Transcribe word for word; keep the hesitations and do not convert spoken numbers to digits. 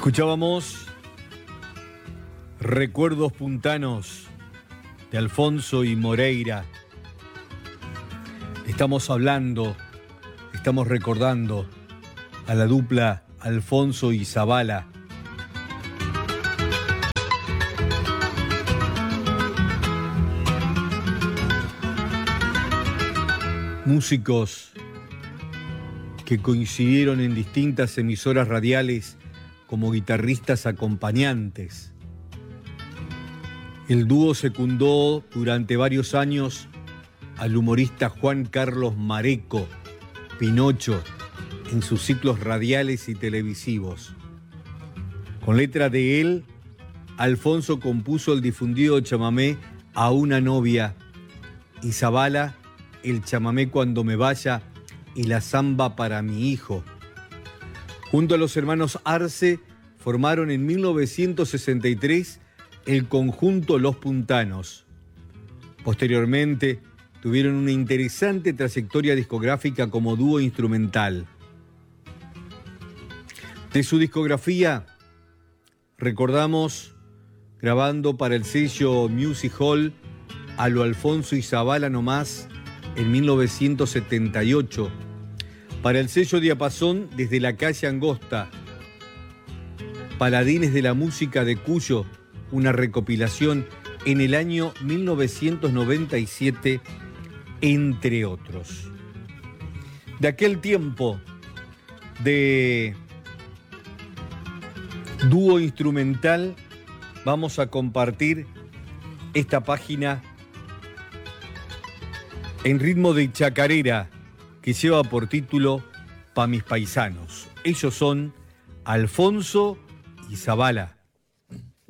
Escuchábamos Recuerdos Puntanos de Alfonso y Moreira. Estamos hablando, estamos recordando a la dupla Alfonso y Zabala. Músicos que coincidieron en distintas emisoras radiales como guitarristas acompañantes. El dúo secundó durante varios años al humorista Juan Carlos Mareco, Pinocho, en sus ciclos radiales y televisivos. Con letra de él, Alfonso compuso el difundido chamamé A una novia y Zabala el chamamé Cuando me vaya y la zamba para mi hijo. Junto a los hermanos Arce, formaron en mil novecientos sesenta y tres el conjunto Los Puntanos. Posteriormente, tuvieron una interesante trayectoria discográfica como dúo instrumental. De su discografía, recordamos grabando para el sello Music Hall a lo Alfonso y Zabala nomás en mil novecientos setenta y ocho, para el sello Diapasón Desde la calle Angosta, Paladines de la música de Cuyo, una recopilación en el año mil novecientos noventa y siete, entre otros. De aquel tiempo de dúo instrumental, vamos a compartir esta página en ritmo de chacarera que lleva por título Pa' mis paisanos. Ellos son Alfonso y Zabala.